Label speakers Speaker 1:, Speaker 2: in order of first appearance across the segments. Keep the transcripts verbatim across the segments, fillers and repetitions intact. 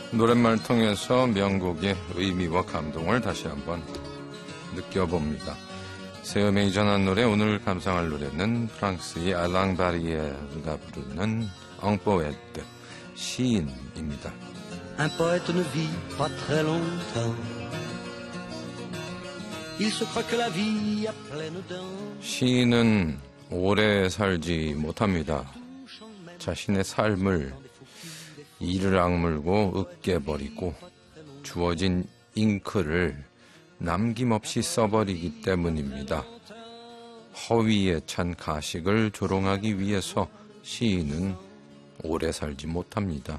Speaker 1: 노랫말을 통해서 명곡의 의미와 감동을 다시 한번 느껴봅니다. 새 음악이 전한 노래, 오늘 감상할 노래는 프랑스의 알랑 바리에르가 부르는 엉포에트, 시인입니다.
Speaker 2: Un poète ne vit pas très longtemps. Il se croit que la vie a pleine dents.
Speaker 1: 시인은 오래 살지 못합니다. 자신의 삶을 이를 악물고 으깨버리고 주어진 잉크를 남김없이 써버리기 때문입니다. 허위에 찬 가식을 조롱하기 위해서 시인은 오래 살지 못합니다.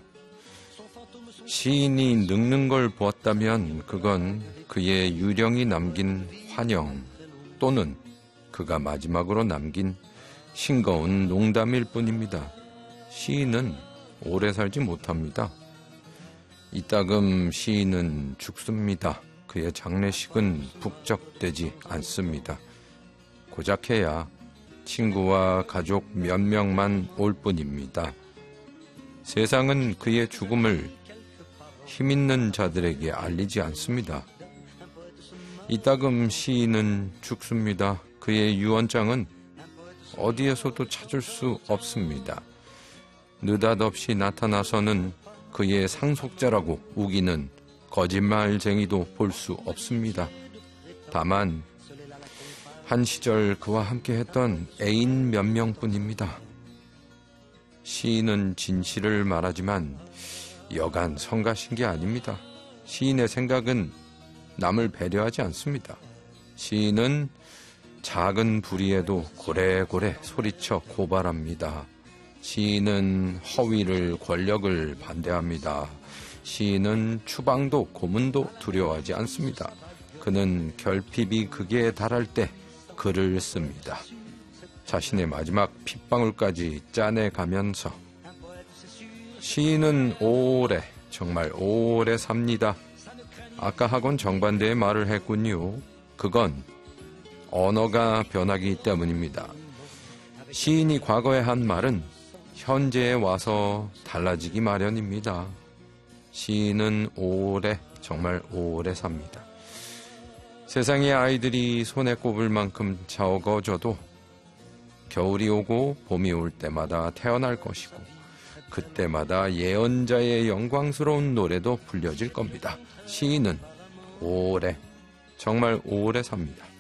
Speaker 1: 시인이 늙는 걸 보았다면 그건 그의 유령이 남긴 환영 또는 그가 마지막으로 남긴 싱거운 농담일 뿐입니다. 시인은 오래 살지 못합니다. 이따금 시인은 죽습니다. 그의 장례식은 북적대지 않습니다. 고작해야 친구와 가족 몇 명만 올 뿐입니다. 세상은 그의 죽음을 힘있는 자들에게 알리지 않습니다. 이따금 시인은 죽습니다. 그의 유언장은 어디에서도 찾을 수 없습니다. 느닷없이 나타나서는 그의 상속자라고 우기는 거짓말쟁이도 볼 수 없습니다. 다만 한 시절 그와 함께했던 애인 몇 명뿐입니다. 시인은 진실을 말하지만 여간 성가신 게 아닙니다. 시인의 생각은 남을 배려하지 않습니다. 시인은 작은 불의에도 고래고래 소리쳐 고발합니다. 시인은 허위를, 권력을 반대합니다. 시인은 추방도 고문도 두려워하지 않습니다. 그는 결핍이 극에 달할 때 글을 씁니다. 자신의 마지막 핏방울까지 짜내가면서 시인은 오래, 정말 오래 삽니다. 아까 하곤 정반대의 말을 했군요. 그건 언어가 변하기 때문입니다. 시인이 과거에 한 말은 현재에 와서 달라지기 마련입니다. 시인은 오래, 정말 오래 삽니다. 세상의 아이들이 손에 꼽을 만큼 적어져도 겨울이 오고 봄이 올 때마다 태어날 것이고 그때마다 예언자의 영광스러운 노래도 불려질 겁니다. 시인은 오래, 정말 오래 삽니다.